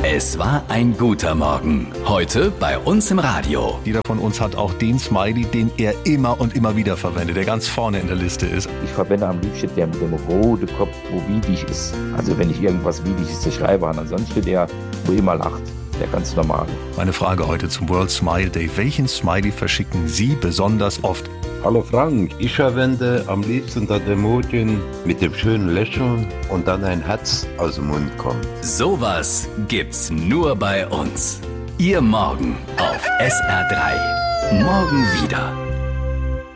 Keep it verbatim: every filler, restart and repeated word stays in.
Es war ein guter Morgen. Heute bei uns im Radio. Jeder von uns hat auch den Smiley, den er immer und immer wieder verwendet, der ganz vorne in der Liste ist. Ich verwende am liebsten der mit dem roten Kopf, wo widig ist. Also wenn ich irgendwas Widiges schreibe, ansonsten der, wo immer lacht. Der ganz normale. Meine Frage heute zum World Smile Day. Welchen Smiley verschicken Sie besonders oft? Hallo Frank, ich verwende am liebsten das Emoji mit dem schönen Lächeln und dann ein Herz aus dem Mund kommt. Sowas gibt's nur bei uns. Ihr Morgen auf S R drei. Morgen wieder.